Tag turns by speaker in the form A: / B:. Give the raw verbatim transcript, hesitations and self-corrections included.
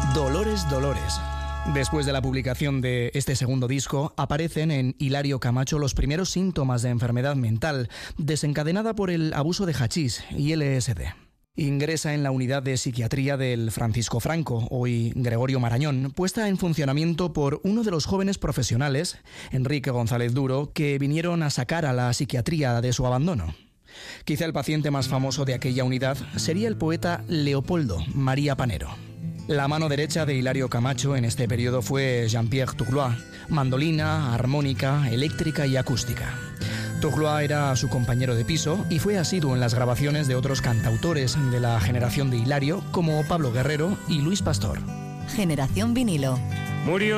A: Dolores, Dolores. Después de la publicación de este segundo disco, aparecen en Hilario Camacho los primeros síntomas de enfermedad mental, desencadenada por el abuso de hachís y L S D. Ingresa en la unidad de psiquiatría del Francisco Franco, hoy Gregorio Marañón, puesta en funcionamiento por uno de los jóvenes profesionales, Enrique González Duro, que vinieron a sacar a la psiquiatría de su abandono. Quizá el paciente más famoso de aquella unidad sería el poeta Leopoldo María Panero. La mano derecha de Hilario Camacho en este periodo fue Jean-Pierre Tourlois, mandolina, armónica, eléctrica y acústica. Tourlois era su compañero de piso y fue asiduo en las grabaciones de otros cantautores de la generación de Hilario como Pablo Guerrero y Luis Pastor.
B: Generación Vinilo.
C: Murió